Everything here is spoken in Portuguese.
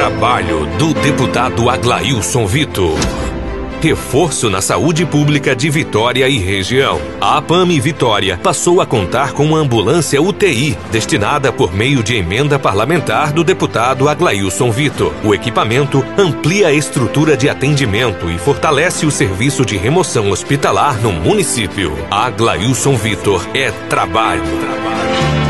Trabalho do deputado Aglailson Vitor. Reforço na saúde pública de Vitória e região. A APAME Vitória passou a contar com uma ambulância UTI, destinada por meio de emenda parlamentar do deputado Aglailson Vitor. O equipamento amplia a estrutura de atendimento e fortalece o serviço de remoção hospitalar no município. Aglailson Vitor é trabalho.